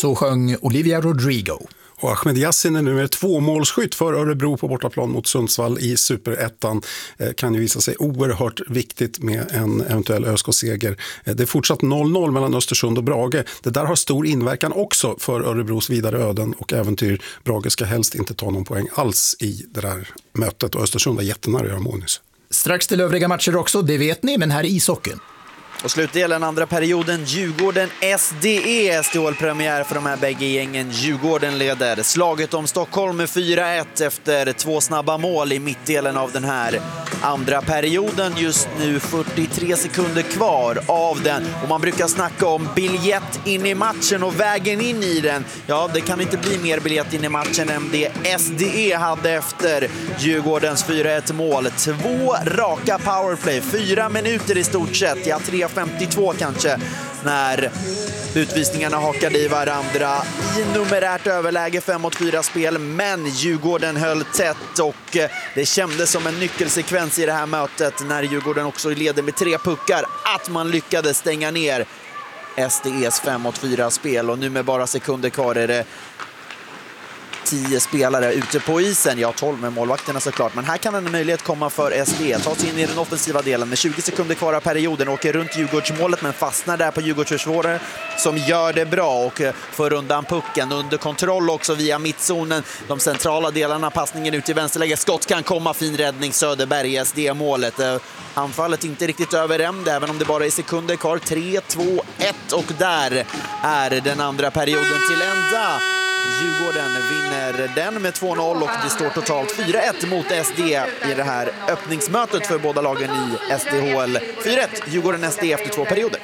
så sjöng Olivia Rodrigo. Och Ahmed Yassin är nu med 2-målsskytt för Örebro på bortaplan mot Sundsvall i Superettan. Kan ju visa sig oerhört viktigt med en eventuell ÖSK-seger. Det är fortsatt 0-0 mellan Östersund och Brage. Det där har stor inverkan också för Örebros vidare öden och äventyr. Brage ska helst inte ta någon poäng alls i det där mötet och Östersund är jättenära att göra mål nyss. Strax till övriga matcher också, det vet ni, men här i ishockeyn. Och slutdelen andra perioden, Djurgården SDE, SDHL-premiär för de här bägge gängen. Djurgården leder slaget om Stockholm med 4-1 efter 2 snabba mål i mittdelen av den här andra perioden. Just nu 43 sekunder kvar av den och man brukar snacka om biljett in i matchen och vägen in i den. Ja, det kan inte bli mer biljett in i matchen än det SDE hade efter Djurgårdens 4-1 mål. 2 raka powerplay, 4 minuter i stort sett, ja 3:52 kanske, när utvisningarna hakade i varandra i numerärt överläge 5-4 spel, men Djurgården höll tätt och det kändes som en nyckelsekvens i det här mötet när Djurgården också leder med 3 puckar att man lyckades stänga ner SDEs 5-4 spel och nu med bara sekunder kvar är det 10 spelare ute på isen. Ja, 12 med målvakterna såklart. Men här kan en möjlighet komma för SD. Ta sig in i den offensiva delen med 20 sekunder kvar av perioden. Åker runt Djurgårdsmålet men fastnar där på Djurgårdsförsvarare som gör det bra och för undan pucken. Under kontroll också via mittzonen. De centrala delarna, passningen ut i vänsterläge. Skott kan komma, fin räddning. Söderberg, SD-målet. Anfallet inte riktigt över ända, även om det bara är sekunder kvar. 3-2-1 och där är den andra perioden till ända. Djurgården vinner den med 2-0 och det står totalt 4-1 mot SD i det här öppningsmötet för båda lagen i SDHL. 4-1 Djurgården SD efter 2 perioder.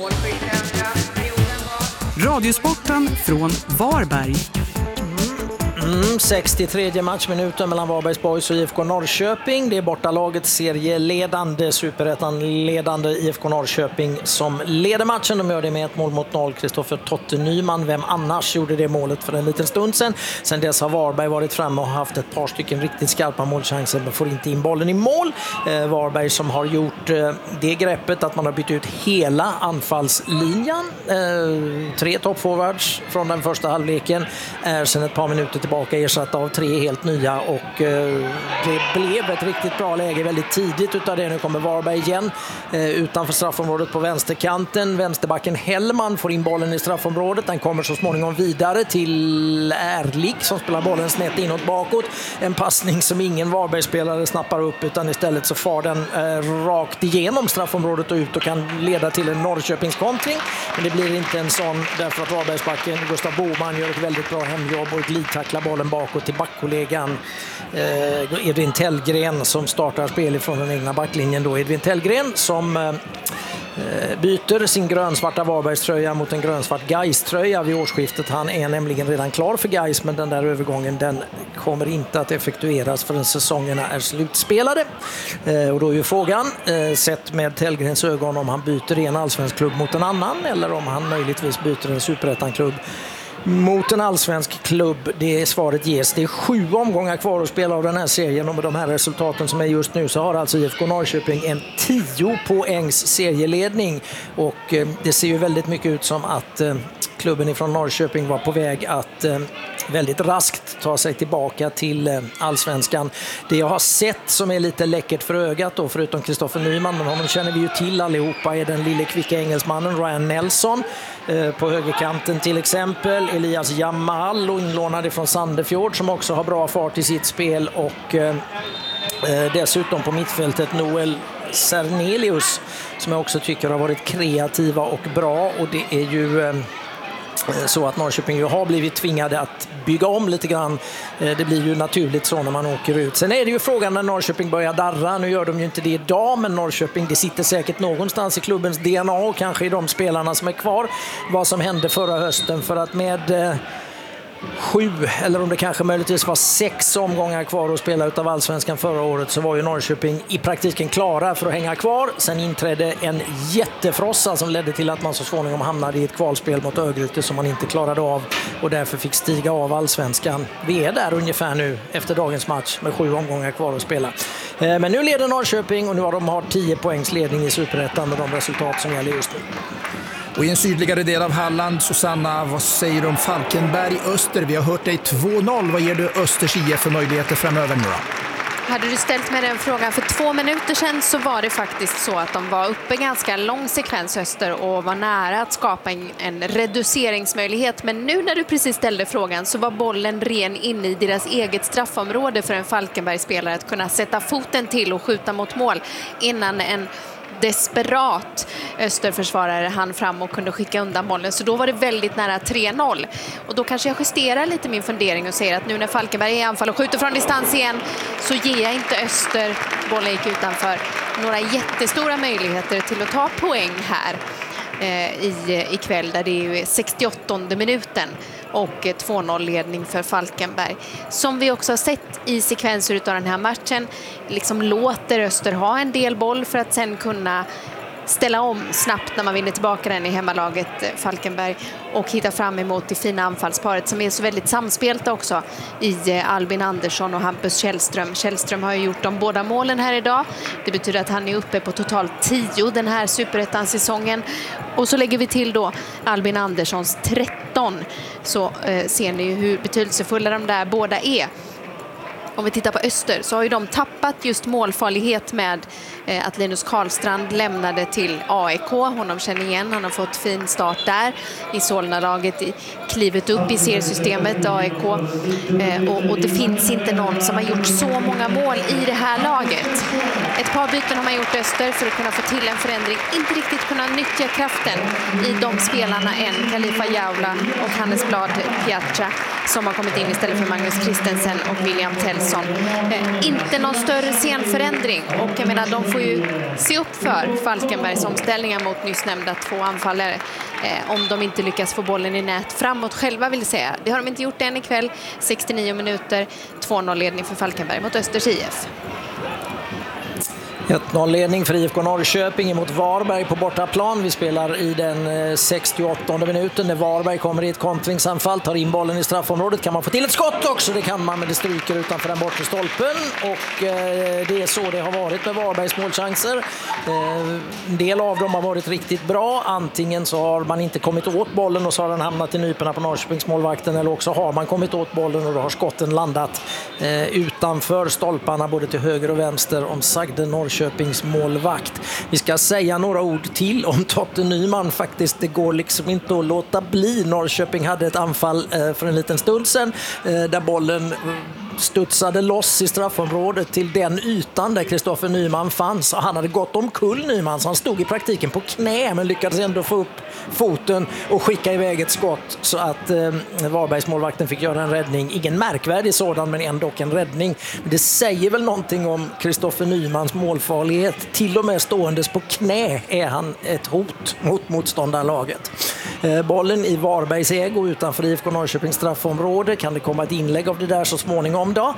Radiosporten från Varberg. 63 matchminuten mellan Varbergs Boys och IFK Norrköping. Det är bortalaget serieledande, Superettan-ledande IFK Norrköping som leder matchen. De gör det med 1-0. Kristoffer Totte Nyman, vem annars, gjorde det målet för en liten stund sedan. Sen dess har Varberg varit framme och haft ett par stycken riktigt skarpa målchanser men får inte in bollen i mål. Varberg som har gjort det greppet att man har bytt ut hela anfallslinjen. 3 toppforwards från den första halvleken är sedan ett par minuter tillbaka ersatt av 3 helt nya och det blev ett riktigt bra läge väldigt tidigt utav det. Nu kommer Varberg igen utanför straffområdet på vänsterkanten. Vänsterbacken Hellman får in bollen i straffområdet. Den kommer så småningom vidare till Ärlik som spelar bollen snett inåt bakåt. En passning som ingen Varbergsspelare snappar upp utan istället så far den rakt igenom straffområdet och ut och kan leda till en Norrköpingskontring. Men det blir inte en sån därför att Varbergsbacken Gustav Boman gör ett väldigt bra hemjobb och glidtacklar bollen bakåt till backkollegan Edvin Tellgren som startar spel ifrån den egna backlinjen då. Edvin Tellgren som byter sin grönsvarta Varbergströja mot en grönsvart Gais-tröja vid årsskiftet. Han är nämligen redan klar för Gais, men den där övergången den kommer inte att effektueras förrän säsongerna är slutspelade. Och då är ju frågan, sett med Tellgrens ögon, om han byter en allsvensk klubb mot en annan eller om han möjligtvis byter en superettan-klubb mot en allsvensk klubb. Det svaret ges. Det är 7 omgångar kvar att spela av den här serien och med de här resultaten som är just nu så har alltså IFK Norrköping en 10 poängs serieledning och det ser ju väldigt mycket ut som att klubben ifrån Norrköping var på väg att väldigt raskt ta sig tillbaka till allsvenskan. Det jag har sett som är lite läckert för ögat då, förutom Kristoffer Nyman, men honom känner vi ju till allihopa, är den lille kvicka engelsmannen Ryan Nelson på högerkanten till exempel. Elias Jamal och inlånade från Sandefjord som också har bra fart i sitt spel och dessutom på mittfältet Noel Cernelius som jag också tycker har varit kreativa och bra och det är ju så att Norrköping ju har blivit tvingade att bygga om lite grann. Det blir ju naturligt så när man åker ut. Sen är det ju frågan när Norrköping börjar darra. Nu gör de ju inte det idag, men Norrköping, det sitter säkert någonstans i klubbens DNA och kanske i de spelarna som är kvar. Vad som hände förra hösten, för att med 7 eller om det kanske möjligtvis var 6 omgångar kvar att spela utav allsvenskan förra året så var ju Norrköping i praktiken klara för att hänga kvar. Sen inträdde en jättefrossa som ledde till att man så småningom hamnade i ett kvalspel mot Örgryte som man inte klarade av och därför fick stiga av allsvenskan. Vi är där ungefär nu efter dagens match med 7 omgångar kvar att spela. Men nu leder Norrköping och nu har de 10 poängs ledning i Superettan med de resultat som gäller just nu. Och i en sydligare del av Halland, Susanna, vad säger du om Falkenberg-Öster? Vi har hört dig 2-0. Vad ger du Östers IF för möjligheter framöver nu då? Hade du ställt mig den frågan för 2 minuter sedan så var det faktiskt så att de var uppe ganska lång sekvens Öster och var nära att skapa en reduceringsmöjlighet. Men nu när du precis ställde frågan så var bollen ren in i deras eget straffområde för en Falkenberg-spelare att kunna sätta foten till och skjuta mot mål innan en desperat Österförsvarare hann fram och kunde skicka undan bollen. Så då var det väldigt nära 3-0. Och då kanske jag justerar lite min fundering och säger att nu när Falkenberg är i anfall och skjuter från distans igen så ger jag inte Öster, bollen gick utanför, några jättestora möjligheter till att ta poäng här ikväll där det är 68:e minuten och 2-0-ledning för Falkenberg. Som vi också har sett i sekvenser av den här matchen liksom låter Öster ha en del boll för att sen kunna ställa om snabbt när man vinner tillbaka den i hemmalaget Falkenberg och hitta fram emot det fina anfallsparet som är så väldigt samspelta också i Albin Andersson och Hampus Källström. Källström har ju gjort de båda målen här idag. Det betyder att han är uppe på totalt 10 den här Superettan-säsongen. Och så lägger vi till då Albin Anderssons 13. Så ser ni hur betydelsefulla de där båda är. Om vi tittar på Öster så har ju de tappat just målfarlighet med att Linus Karlstrand lämnade till AIK. Honom känner igen, han har fått fin start där i Solna-laget, klivet upp i seriesystemet AIK. Och det finns inte någon som har gjort så många mål i det här laget. Ett par byten har man gjort Öster för att kunna få till en förändring. Inte riktigt kunna nyttja kraften i de spelarna än. Khalifa Jaula och Hannes Blad Piazza som har kommit in istället för Magnus Christensen och William Tellson. Inte någon större scenförändring och jag menar de får ju se upp för Falkenbergs omställningar mot nyss nämnda 2 anfallare om de inte lyckas få bollen i nät framåt själva vill säga. Det har de inte gjort än ikväll. 69 minuter, 2-0-ledning för Falkenberg mot Östers IF. 1-0-ledning för IFK Norrköping emot Varberg på bortaplan. Vi spelar i den 68:e minuten när Varberg kommer i ett kontringsanfall, tar in bollen i straffområdet. Kan man få till ett skott också? Det kan man, men det stryker utanför den bortre stolpen. Och det är så det har varit med Varbergs målchanser. En del av dem har varit riktigt bra. Antingen så har man inte kommit åt bollen och så har den hamnat i nyporna på Norrköpings målvakten, eller också har man kommit åt bollen och då har skotten landat utanför stolparna både till höger och vänster om sagde Norrköpings målvakt. Vi ska säga några ord till om Totte Nyman faktiskt. Det går liksom inte att låta bli. Norrköping hade ett anfall för en liten stund sedan där bollen studsade loss i straffområdet till den ytan där Kristoffer Nyman fanns. Han hade gått omkull Nyman så han stod i praktiken på knä men lyckades ändå få upp foten och skicka iväg ett skott så att Varbergs målvakten fick göra en räddning. Ingen märkvärdig sådan men ändå en räddning. Det säger väl någonting om Kristoffer Nymans målfarlighet. Till och med ståendes på knä är han ett hot mot motståndarlaget. Bollen i Varbergs ägo utanför IFK Norrköpings straffområde. Kan det komma ett inlägg av det där så småningom då?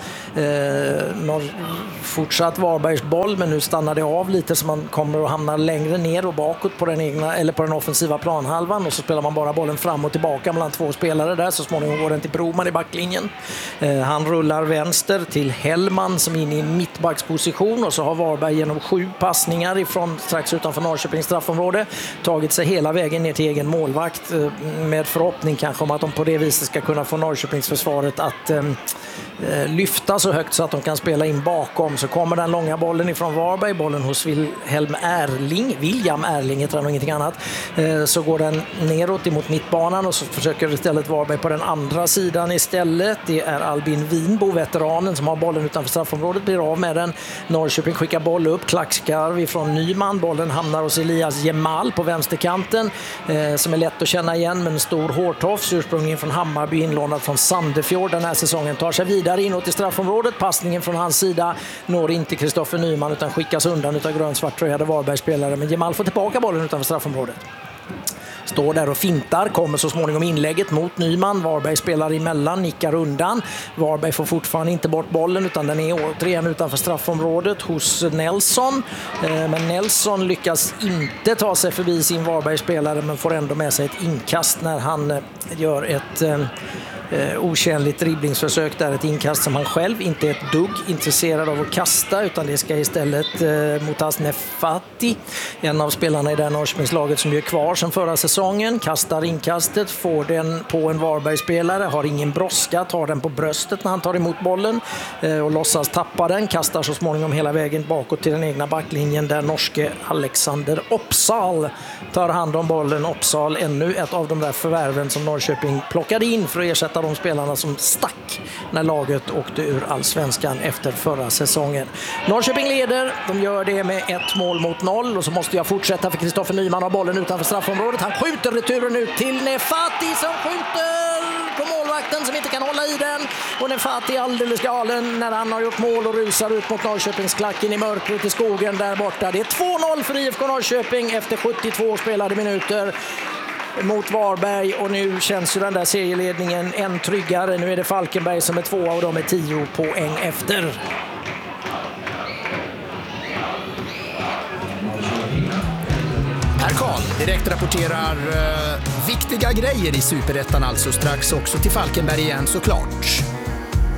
Fortsatt Varbergs boll, men nu stannar det av lite så man kommer att hamna längre ner och bakåt på den egna eller på den offensiva planhalvan och så spelar man bara bollen fram och tillbaka mellan 2 spelare där. Så småningom går den till Broman i backlinjen. Han rullar vänster till Hellman som är inne i mittbacksposition och så har Varberg genom 7 passningar ifrån strax utanför Norrköpings straffområde tagit sig hela vägen ner till egen målvakt med förhoppning kanske om att de på det viset ska kunna få Norrköpings försvaret att lyfta så högt så att de kan spela in bakom. Så kommer den långa bollen ifrån Varberg, bollen hos William Erling heter han och ingenting annat. Så går den neråt emot mittbanan och så försöker istället Varberg på den andra sidan istället. Det är Albin Winbo, veteranen, som har bollen utanför straffområdet, blir av med den. Norrköping skickar boll upp, klackskarv ifrån Nyman. Bollen hamnar hos Elias Gemal på vänsterkanten som är lätt att känna igen, men en stor hårtofs ursprungligen från Hammarby, inlånad från Sandefjord den här säsongen, tar sig vidare inåt i straffområdet. Passningen från hans sida når inte Kristoffer Nyman utan skickas undan utav grönsvartröjade Varbergsspelare, men Gemal får tillbaka bollen utanför straffområdet. Står där och fintar, kommer så småningom inlägget mot Nyman. Varberg spelar emellan, nickar undan. Varberg får fortfarande inte bort bollen utan den är återigen utanför straffområdet hos Nelson. Men Nelson lyckas inte ta sig förbi sin Varbergsspelare men får ändå med sig ett inkast när han gör ett Otjänligt dribblingsförsök där, ett inkast som han själv inte är ett dugg intresserad av att kasta, utan det ska istället Mutaz Nefati, en av spelarna i det Norrköpingslaget som är kvar sedan förra säsongen, kastar inkastet, får den på en Varbergsspelare, har ingen brådska, tar den på bröstet när han tar emot bollen och låtsas tappa den, kastar så småningom hela vägen bakåt till den egna backlinjen där norske Alexander Opsahl tar hand om bollen. Opsahl, ännu ett av de där förvärven som Norrköping plockade in för att ersätta de spelarna som stack när laget åkte ur allsvenskan efter förra säsongen. Norrköping leder, de gör det med 1-0 och så måste jag fortsätta för Kristoffer Nyman har bollen utanför straffområdet. Han skjuter returen ut till Nefati som skjuter på målvakten som inte kan hålla i den, och Nefati är alldeles galen när han har gjort mål och rusar ut mot Norrköpingsklacken i mörkret i skogen där borta. Det är 2-0 för IFK Norrköping efter 72 spelade minuter mot Varberg, och nu känns ju den där serieledningen än tryggare. Nu är det Falkenberg som är 2 och de är 10 poäng efter. Per Karl direkt rapporterar viktiga grejer i Superettan, alltså strax också till Falkenberg igen såklart.